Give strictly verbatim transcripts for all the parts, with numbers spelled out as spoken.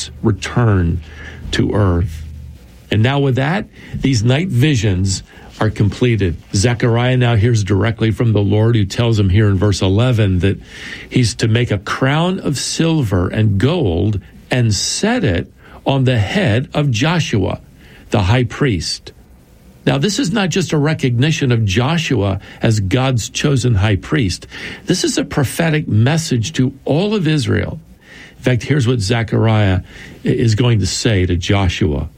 Christ's return to earth. And now with that, these night visions are completed. Zechariah now hears directly from the Lord, who tells him here in verse eleven that he's to make a crown of silver and gold and set it on the head of Joshua, the high priest. Now, this is not just a recognition of Joshua as God's chosen high priest. This is a prophetic message to all of Israel. In fact, here's what Zechariah is going to say to Joshua.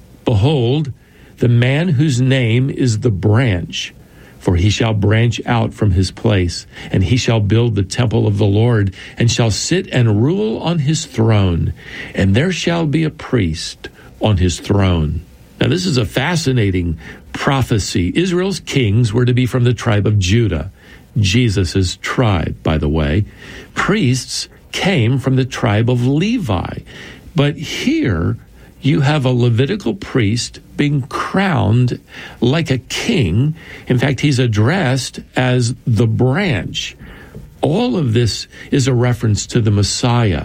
Behold, the man whose name is the branch, for he shall branch out from his place, and he shall build the temple of the Lord, and shall sit and rule on his throne, and there shall be a priest on his throne. Now, this is a fascinating prophecy. Israel's kings were to be from the tribe of Judah, Jesus' tribe, by the way. Priests came from the tribe of Levi. But here you have a Levitical priest being crowned like a king. In fact, he's addressed as the branch. All of this is a reference to the Messiah.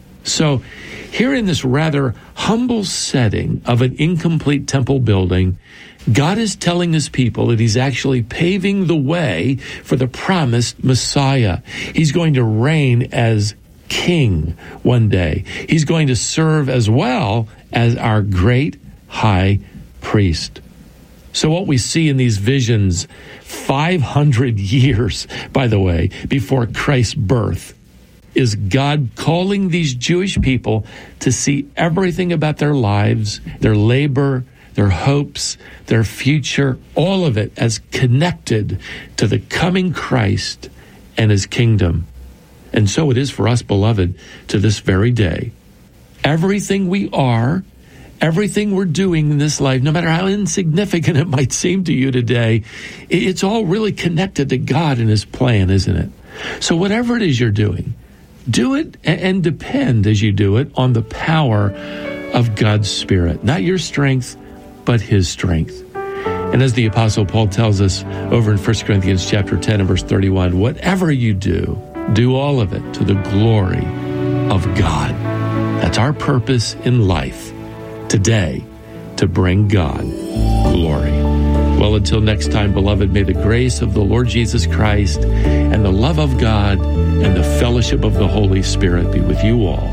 So here in this rather humble setting of an incomplete temple building, God is telling his people that he's actually paving the way for the promised Messiah. He's going to reign as king one day. He's going to serve as well as our great high priest. So what we see in these visions, five hundred years, by the way, before Christ's birth, is God calling these Jewish people to see everything about their lives, their labor, their hopes, their future, all of it as connected to the coming Christ and his kingdom. And so it is for us, beloved, to this very day. Everything we are, everything we're doing in this life, no matter how insignificant it might seem to you today, it's all really connected to God and his plan, isn't it? So whatever it is you're doing, do it and depend as you do it on the power of God's Spirit. Not your strength, but his strength. And as the Apostle Paul tells us over in First Corinthians chapter ten and verse thirty-one, whatever you do, do all of it to the glory of God. That's our purpose in life today, to bring God glory. Well, until next time, beloved, may the grace of the Lord Jesus Christ and the love of God and the fellowship of the Holy Spirit be with you all.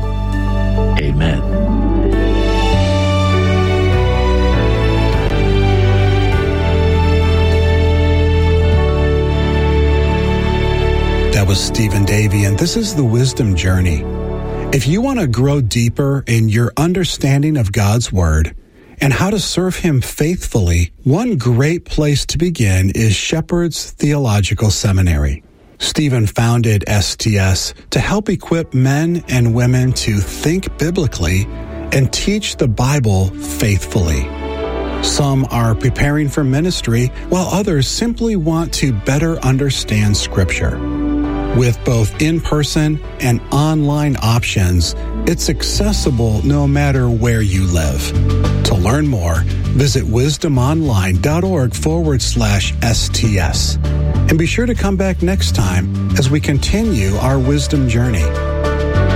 Amen. That was Stephen Davey, and this is the Wisdom Journey. If you want to grow deeper in your understanding of God's Word and how to serve him faithfully, one great place to begin is Shepherd's Theological Seminary. Stephen founded S T S to help equip men and women to think biblically and teach the Bible faithfully. Some are preparing for ministry, while others simply want to better understand Scripture. With both in-person and online options, it's accessible no matter where you live. To learn more, visit wisdomonline.org forward slash STS. And be sure to come back next time as we continue our wisdom journey.